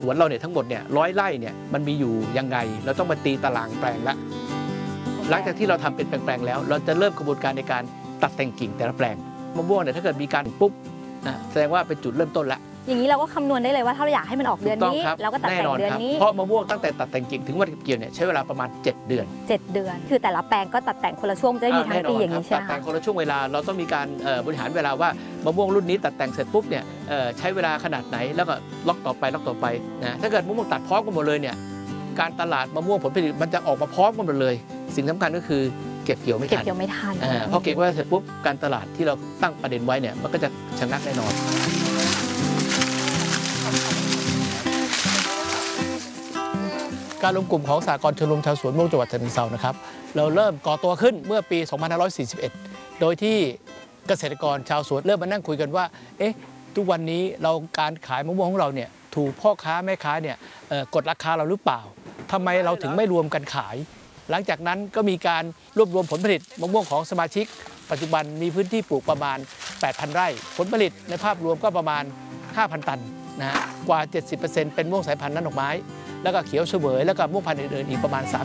สวนเราเนี่ยทั้งหมดเนี่ย100 ไร่เนี่ยมันมีอยู่ยังไงเราต้องมาตีตารางแปลงละหลังจากที่เราทำเป็นแปลงๆแล้วเราจะเริ่มกระบวนการในการตัดแต่งกิ่งแต่ละแปลงมะม่วงเนี่ยถ้าเกิดมีการปุ๊บนะแสดงว่าเป็นจุดเริ่มต้นละอย่างนี้เราก็คำนวณได้เลยว่าถ้าเราอยากให้มันออกเดือนนี้เราก็ตัดแต่งเดือนนี้เพราะมะม่วงตั้งแต่ตัดแต่งกิ่งถึงวันเก็บเกี่ยวเนี่ยใช้เวลาประมาณ7 เดือน 7 เดือนคือแต่ละแปลงก็ตัดแต่งคนละช่วงจะได้มีทั้งปีอย่างนี้ใช่ไหมตัดแต่งคนละช่วงเวลาเราต้องมีการบริหารเวลาว่ามะม่วงรุ่นนี้ตัดแต่งเสร็จปุ๊บเนี่ยใช้เวลาขนาดไหนแล้วก็ล็อกต่อไปนะถ้าเกิดมะม่วงตัดพร้อมกันหมดเลยเนี่ยการตลาดมะม่วงผลผลิตมันจะออกมาพร้อมกันหมดเลยสิ่งสำคัญก็คือเก็บเกี่ยวไม่ทันพอเก็บไว้เสร็จปุ๊บการตลาดที่เราตั้งประเด็นไว้เนี่ยมันก็จะชะงักแน่นอนการรวมกลุ่มของสหกรณ์ชมรมชาวสวนมะม่วงจังหวัดฉะเชิงเทรานะครับเราเริ่มก่อตัวขึ้นเมื่อปี 2541 โดยที่เกษตรกรชาวสวนเริ่มมานั่งคุยกันว่าทุกวันนี้เราการขายมะม่วงของเราเนี่ยถูกพ่อค้าแม่ค้าเนี่ยกดราคาเราหรือเปล่าทำไมเราถึงไม่รวมกันขายหลังจากนั้นก็มีการรวบรวมผลผลิตมะม่วงของสมาชิกปัจจุบันมีพื้นที่ปลูกประมาณ 8,000 ไร่ผลผลิตในภาพรวมก็ประมาณ 5,000 ตันนะฮะกว่า 70% เป็นม่วงสายพันธุ์น้ำดอกไม้แล้วก็เขียวเสวยแล้วก็ม่วงพันธุ์อื่นๆอีกประมาณ 30%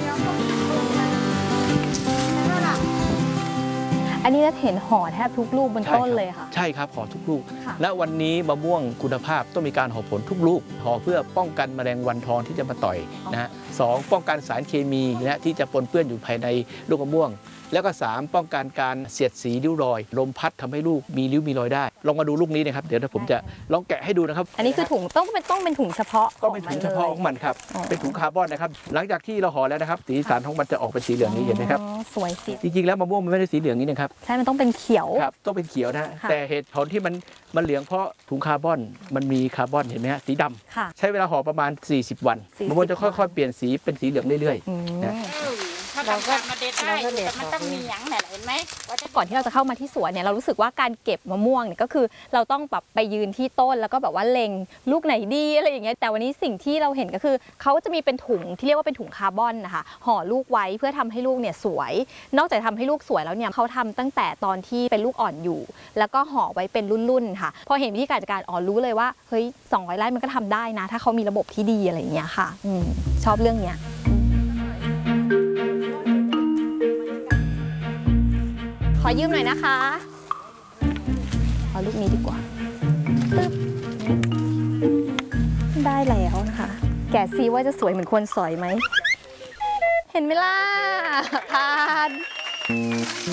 อันนี้จะเห็นห่อแทบทุกลูกบนต้นเลยค่ะใช่ครับห่อทุกลูกและวันนี้มะม่วงคุณภาพต้องมีการห่อผลทุกลูกห่อเพื่อป้องกันแมลงวันทองที่จะมาต่อยนะ2ป้องกันสารเคมีนะที่จะปนเปื้อนอยู่ภายในลูกมะม่วงแล้วก็3ป้องกันการเสียดสีริ้วรอยลมพัดทำให้ลูกมีริ้วมีรอยได้ลองมาดูลูกนี้นะครับเดี๋ยวผมจะลองแกะให้ดูนะครับอันนี้คือถุงต้องเป็นถุงเฉพาะก็เป็นถุงเฉพาะของมันครับเป็นถุงคาร์บอนนะครับหลังจากที่เราห่อแล้วนะครับสีสันของมันจะออกเป็นสีเหลืองนี้เห็นไหมครับสวยสิจริงๆแล้วมะม่วงมันไม่ได้สีเหลืองนี้นะครับใช่มันต้องเป็นเขียวครับต้องเป็นเขียวนะแต่เหตุผลที่มันเหลืองเพราะถุงคาร์บอนมันมีคาร์บอนเห็นไหมฮะสีดำใช้เวลาห่อประมาณ40 วันมะม่วงจะค่อยๆเปลี่ยนสีเป็นสีเหลืองเรื่อยๆนะเราก็มาเด็ดได้แต่มันต้องมีหยังเนี่ยเห็นไหมก่อนที่เราจะเข้ามาที่สวนเนี่ยเรารู้สึกว่าการเก็บมะม่วงเนี่ยก็คือเราต้องแบบไปยืนที่ต้นแล้วก็แบบว่าเล็งลูกไหนดีอะไรอย่างเงี้ยแต่วันนี้สิ่งที่เราเห็นก็คือเขาจะมีเป็นถุงที่เรียกว่าเป็นถุงคาร์บอนนะคะห่อลูกไว้เพื่อทำให้ลูกเนี่ยสวยนอกจากทำให้ลูกสวยแล้วเนี่ยเขาทำตั้งแต่ตอนที่เป็นลูกอ่อนอยู่แล้วก็ห่อไว้เป็นรุ่นๆค่ะพอเห็นวิธีการจัดการรู้เลยว่าเฮ้ย200 ไร่มันก็ทำได้นะถ้าเขามีระบบที่ดีอะไรอย่างเงี้ยค่ะชอบเรื่องเนี้ยขอยืมหน่อยนะคะเอาลูกนี้ดีกว่าปึ๊บได้แล้วนะคะแกะซีว่าจะสวยเหมือนคนสอยไหมเห็นไหมล่ะผ่าน